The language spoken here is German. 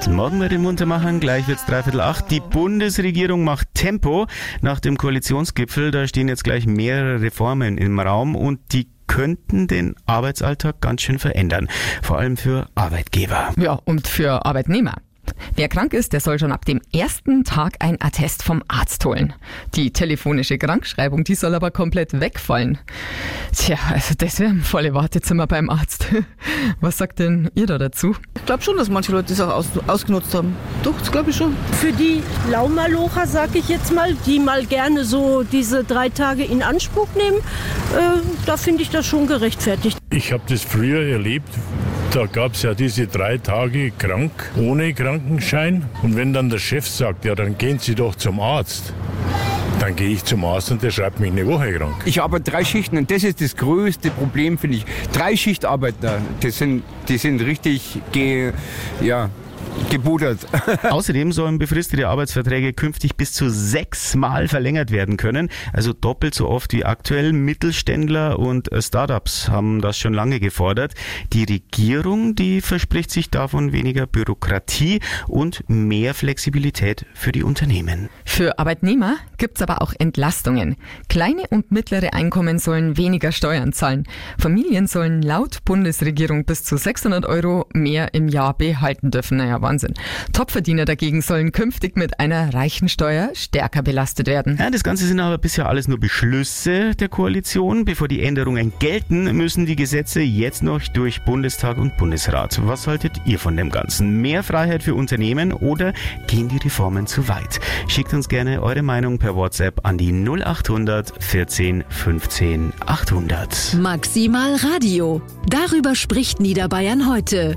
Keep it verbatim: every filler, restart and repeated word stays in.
Morgen wir den munter machen, gleich wird's dreiviertel acht. Die Bundesregierung macht Tempo. Nach dem Koalitionsgipfel, da stehen jetzt gleich mehrere Reformen im Raum und die könnten den Arbeitsalltag ganz schön verändern. Vor allem für Arbeitgeber. Ja, und für Arbeitnehmer. Wer krank ist, der soll schon ab dem ersten Tag ein Attest vom Arzt holen. Die telefonische Krankschreibung, die soll aber komplett wegfallen. Tja, also das wäre ein volle Wartezimmer beim Arzt. Was sagt denn ihr da dazu? Ich glaube schon, dass manche Leute das auch aus, ausgenutzt haben. Doch, das glaube ich schon. Für die Laumalocher, sag ich jetzt mal, die mal gerne so diese drei Tage in Anspruch nehmen, äh, da finde ich das schon gerechtfertigt. Ich habe das früher erlebt. Da gab es ja diese drei Tage krank, ohne Krankenschein. Und wenn dann der Chef sagt, ja, dann gehen Sie doch zum Arzt. Dann gehe ich zum Arzt und der schreibt mich eine Woche krank. Ich arbeite drei Schichten und das ist das größte Problem, finde ich. Drei Schichtarbeiter, das sind, die sind richtig ge, ja, gebudert. Außerdem sollen befristete Arbeitsverträge künftig bis zu sechsmal verlängert werden können. Also doppelt so oft wie aktuell. Mittelständler und Startups haben das schon lange gefordert. Die Regierung, die verspricht sich davon weniger Bürokratie und mehr Flexibilität für die Unternehmen. Für Arbeitnehmer gibt's aber auch Entlastungen. Kleine und mittlere Einkommen sollen weniger Steuern zahlen. Familien sollen laut Bundesregierung bis zu sechshundert Euro mehr im Jahr behalten dürfen. Naja, Wahnsinn. Topverdiener dagegen sollen künftig mit einer Reichensteuer stärker belastet werden. Ja, das Ganze sind aber bisher alles nur Beschlüsse der Koalition. Bevor die Änderungen gelten, müssen die Gesetze jetzt noch durch Bundestag und Bundesrat. Was haltet ihr von dem Ganzen? Mehr Freiheit für Unternehmen oder gehen die Reformen zu weit? Schickt uns gerne eure Meinung per WhatsApp an die null acht hundert vierzehn fünfzehn achthundert. Maximal Radio. Darüber spricht Niederbayern heute.